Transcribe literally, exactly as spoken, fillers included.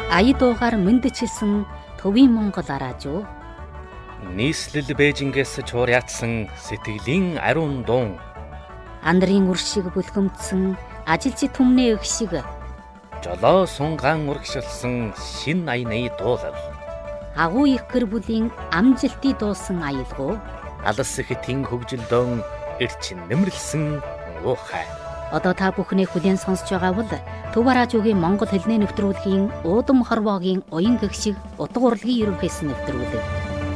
аяд уугаар мэндчилсэн төвийн Монгол араажуу. Нийслэл Бээжингээс чуур яатсан сэтгэлийн ариун дуун. Андрын үр шиг бүлгэмдсэн ажилчид түмний өх шиг. Жолоо сунгаан урагшилсан шин аяны дуулал. Агуу их гэр бүлийн амжилтыг дуусан аялгуу. Алс ихтийн хөгжилдөөн эрчин нэмэрлсэн уухай. Одоо та бүхний хүлээн сонсож байгаа бол Төв араажуугийн Монгол хэлний нэвтрүүлгийн уудам хорвоогийн уян гэх шиг утга урлагийн ерөнхийс нэвтрүүлэг.